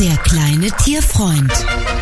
Der kleine Tierfreund.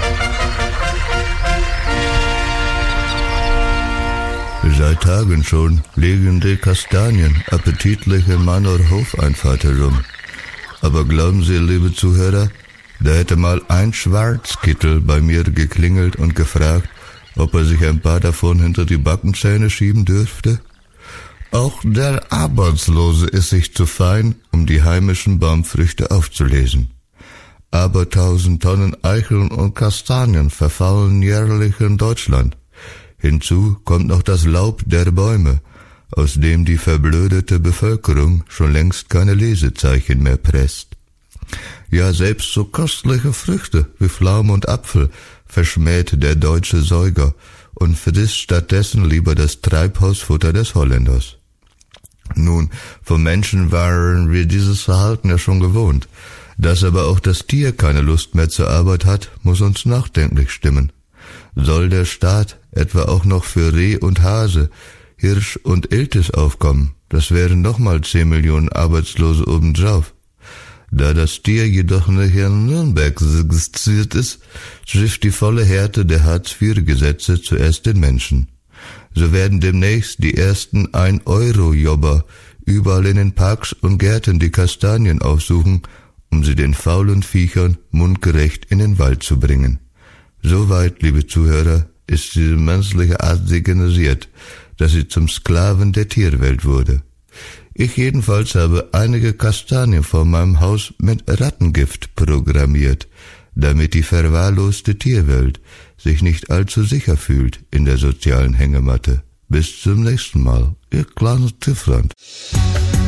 Seit Tagen schon liegen die Kastanien appetitlich in meiner Hofeinfahrt herum. Aber glauben Sie, liebe Zuhörer, da hätte mal ein Schwarzkittel bei mir geklingelt und gefragt, ob er sich ein paar davon hinter die Backenzähne schieben dürfte? Auch der Arbeitslose ist sich zu fein, um die heimischen Baumfrüchte aufzulesen. Aber 1000 Tonnen Eicheln und Kastanien verfaulen jährlich in Deutschland. Hinzu kommt noch das Laub der Bäume, aus dem die verblödete Bevölkerung schon längst keine Lesezeichen mehr presst. Ja, selbst so köstliche Früchte wie Pflaume und Apfel verschmäht der deutsche Säuger und frisst stattdessen lieber das Treibhausfutter des Holländers. Nun, vom Menschen waren wir dieses Verhalten ja schon gewohnt. Dass aber auch das Tier keine Lust mehr zur Arbeit hat, muss uns nachdenklich stimmen. Soll der Staat etwa auch noch für Reh und Hase, Hirsch und Iltis aufkommen? Das wären nochmal 10 Millionen Arbeitslose obendrauf. Da das Tier jedoch nicht in Nürnberg registriert ist, trifft die volle Härte der Hartz-IV-Gesetze zuerst den Menschen. So werden demnächst die ersten 1-Euro-Jobber überall in den Parks und Gärten die Kastanien aufsuchen, um sie den faulen Viechern mundgerecht in den Wald zu bringen. Soweit, liebe Zuhörer, ist diese menschliche Art signalisiert, dass sie zum Sklaven der Tierwelt wurde. Ich jedenfalls habe einige Kastanien vor meinem Haus mit Rattengift programmiert, damit die verwahrloste Tierwelt sich nicht allzu sicher fühlt in der sozialen Hängematte. Bis zum nächsten Mal, Ihr kleiner Tierfreund.